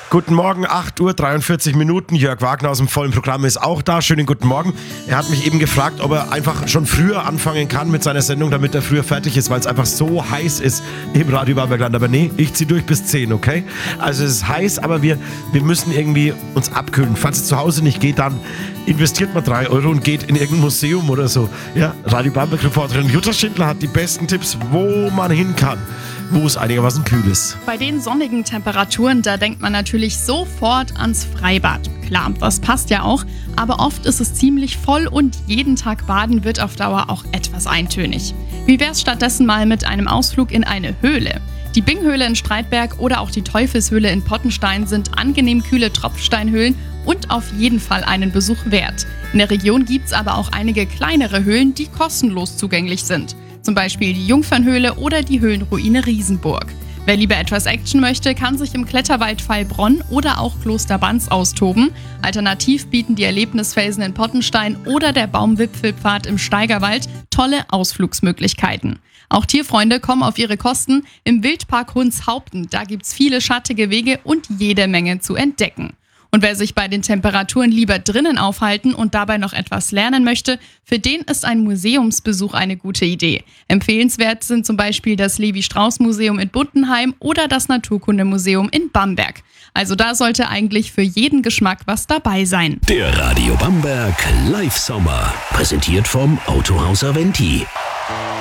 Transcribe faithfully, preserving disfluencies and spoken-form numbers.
Guten Morgen, acht Uhr dreiundvierzig Minuten. Jörg Wagner aus dem vollen Programm ist auch da. Schönen guten Morgen. Er hat mich eben gefragt, ob er einfach schon früher anfangen kann mit seiner Sendung, damit er früher fertig ist, weil es einfach so heiß ist im Radio Bambergland. Aber nee, ich ziehe durch bis zehn, okay? Also es ist heiß, aber wir, wir müssen irgendwie uns abkühlen. Falls es zu Hause nicht geht, dann investiert mal drei Euro und geht in irgendein Museum oder so. Ja, Radio Bamberg-Reporterin Jutta Schindler hat die besten Tipps, wo man hin kann, wo es einigermaßen kühl ist. Bei den sonnigen Temperaturen, da denkt man natürlich sofort ans Freibad. Klar, das passt ja auch, aber oft ist es ziemlich voll und jeden Tag baden wird auf Dauer auch etwas eintönig. Wie wär's stattdessen mal mit einem Ausflug in eine Höhle? Die Binghöhle in Streitberg oder auch die Teufelshöhle in Pottenstein sind angenehm kühle Tropfsteinhöhlen und auf jeden Fall einen Besuch wert. In der Region gibt's aber auch einige kleinere Höhlen, die kostenlos zugänglich sind. Zum Beispiel die Jungfernhöhle oder die Höhlenruine Riesenburg. Wer lieber etwas Action möchte, kann sich im Kletterwald Pfeilbronn oder auch Kloster Banz austoben. Alternativ bieten die Erlebnisfelsen in Pottenstein oder der Baumwipfelpfad im Steigerwald tolle Ausflugsmöglichkeiten. Auch Tierfreunde kommen auf ihre Kosten. Im Wildpark Hunshaupten, da gibt's viele schattige Wege und jede Menge zu entdecken. Und wer sich bei den Temperaturen lieber drinnen aufhalten und dabei noch etwas lernen möchte, für den ist ein Museumsbesuch eine gute Idee. Empfehlenswert sind zum Beispiel das Levi-Strauss-Museum in Bundenheim oder das Naturkundemuseum in Bamberg. Also da sollte eigentlich für jeden Geschmack was dabei sein. Der Radio Bamberg Live-Sommer, präsentiert vom Autohaus Aventi.